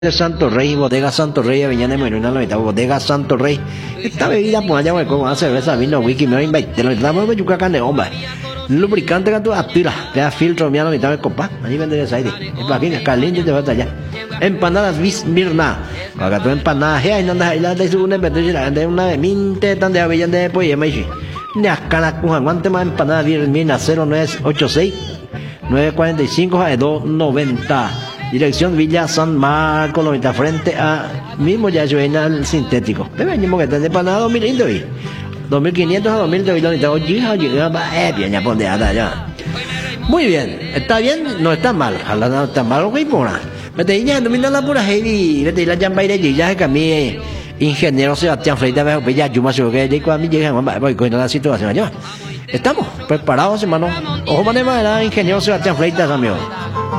de Santo Rey, Bodega Santo Rey, Avenida Moiruna, Bodega Santo Rey. Esta bebida, pues allá, como hace cerveza, vino, wiki, me invite, lo estamos con yuca carne, hombre. Lubricante que tú atira, te da filtro, mira, la mitad de copa, ahí vendría esa idea. Es para aquí, caliente te va allá. Empanadas Bismirna, para tu empanada, hey, no andas ahí, la de su una de una de minte, tan de avellán de pues, ya me dice. Ni a cana, con aguante más empanada Bismirna, 0986 945 290. Dirección Villa San Marcos, 90 frente a mismo ya suena el sintético. Venimos que están de panada 2000 hoy. 2500 a 2000 de Villanita. Oye, bien, ya pondeada ya. Muy bien, está bien, no está mal. Ojalá no está mal, ok, pura. Me te dije, no me la pura heavy. Me te la llama y ya que a mí, ingeniero Sebastián Freita, me dijo, ya, yo me subo que de cuando me llega, voy con la situación allá. Estamos preparados, hermano. Ojo, manera, ingeniero Sebastián Freita, amigo.